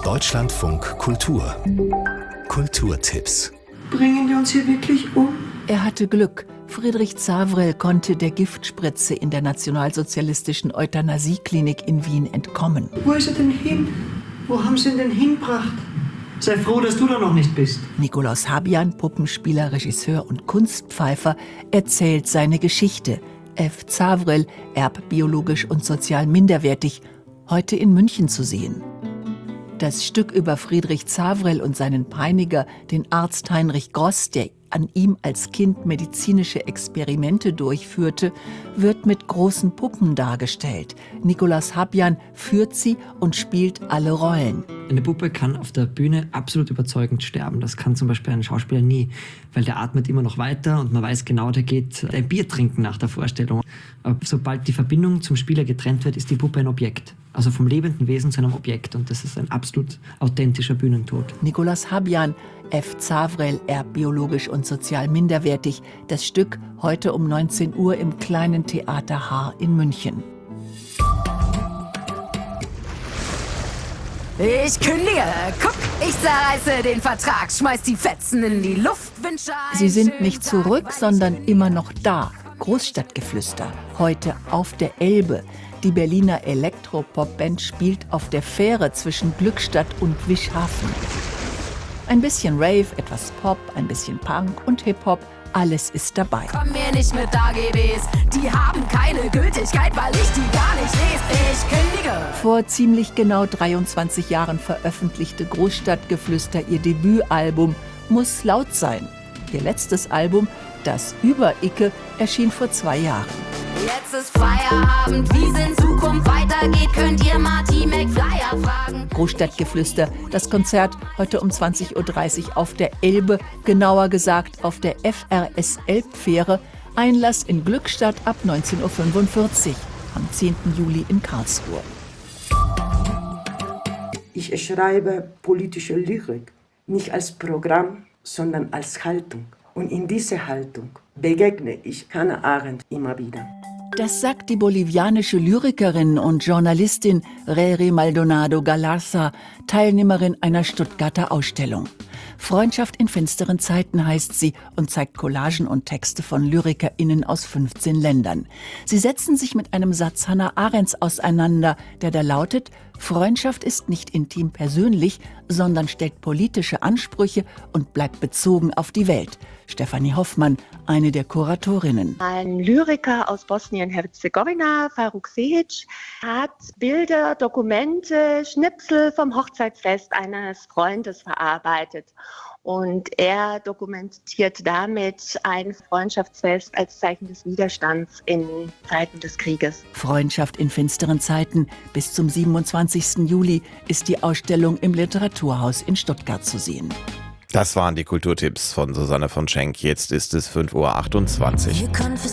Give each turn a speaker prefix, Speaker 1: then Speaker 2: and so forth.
Speaker 1: Deutschlandfunk Kultur. Kulturtipps.
Speaker 2: Bringen die uns hier wirklich um?
Speaker 3: Er hatte Glück. Friedrich Zavrel konnte der Giftspritze in der nationalsozialistischen Euthanasieklinik in Wien entkommen.
Speaker 2: Wo ist er denn hin? Wo haben sie ihn denn hingebracht? Sei froh, dass du da noch nicht bist.
Speaker 3: Nikolaus Habjan, Puppenspieler, Regisseur und Kunstpfeifer, erzählt seine Geschichte. F. Zavrel, erbbiologisch und sozial minderwertig, heute in München zu sehen. Das Stück über Friedrich Zavrel und seinen Peiniger, den Arzt Heinrich Gross, der an ihm als Kind medizinische Experimente durchführte, wird mit großen Puppen dargestellt. Nikolaus Habjan führt sie und spielt alle Rollen.
Speaker 4: Eine Puppe kann auf der Bühne absolut überzeugend sterben. Das kann zum Beispiel ein Schauspieler nie, weil der atmet immer noch weiter und man weiß genau, der geht ein Bier trinken nach der Vorstellung. Aber sobald die Verbindung zum Spieler getrennt wird, ist die Puppe ein Objekt. Also vom lebenden Wesen zu einem Objekt, und das ist ein absolut authentischer Bühnentod.
Speaker 3: Nikolaus Habjan, F. Zavrel, erbbiologisch und sozial minderwertig. Das Stück heute um 19 Uhr im Kleinen Theater Haar in München.
Speaker 5: Ich kündige. Guck, ich zerreiße den Vertrag, schmeiß die Fetzen in die Luft, wünsche
Speaker 3: Sie sind nicht zurück, sondern immer noch da. Großstadtgeflüster, heute auf der Elbe. Die Berliner Elektropop-Band spielt auf der Fähre zwischen Glückstadt und Wischhafen. Ein bisschen Rave, etwas Pop, ein bisschen Punk und Hip-Hop, alles ist dabei.
Speaker 5: Komm mir nicht mit AGBs, die haben keine Gültigkeit, weil ich die gar nicht lese. Ich kündige.
Speaker 3: Vor ziemlich genau 23 Jahren veröffentlichte Großstadtgeflüster ihr Debütalbum Muss laut sein. Ihr letztes Album, Das Über-Icke, erschien vor 2 Jahren.
Speaker 5: Jetzt ist Feierabend, wie es in Zukunft weitergeht, könnt ihr Marty McFlyer fragen.
Speaker 3: Großstadtgeflüster, das Konzert heute um 20.30 Uhr auf der Elbe, genauer gesagt auf der FRS Elbfähre. Einlass in Glückstadt ab 19.45 Uhr, am 10. Juli in Karlsruhe.
Speaker 6: Ich schreibe politische Lyrik, nicht als Programm, sondern als Haltung. Und in dieser Haltung begegne ich Hannah Arendt immer wieder.
Speaker 3: Das sagt die bolivianische Lyrikerin und Journalistin Reri Maldonado Galarza, Teilnehmerin einer Stuttgarter Ausstellung. Freundschaft in finsteren Zeiten heißt sie und zeigt Collagen und Texte von LyrikerInnen aus 15 Ländern. Sie setzen sich mit einem Satz Hannah Arendts auseinander, der da lautet: Freundschaft ist nicht intim persönlich, sondern stellt politische Ansprüche und bleibt bezogen auf die Welt. Stefanie Hoffmann, eine der Kuratorinnen.
Speaker 7: Ein Lyriker aus Bosnien-Herzegowina, Faruk Sehic, hat Bilder, Dokumente, Schnipsel vom Hochzeitsfest eines Freundes verarbeitet. Und er dokumentiert damit ein Freundschaftsfest als Zeichen des Widerstands in Zeiten des Krieges.
Speaker 3: Freundschaft in finsteren Zeiten. Bis zum 27. Juli ist die Ausstellung im Literaturhaus in Stuttgart zu sehen.
Speaker 8: Das waren die Kulturtipps von Susanne von Schenk. Jetzt ist es 5.28 Uhr.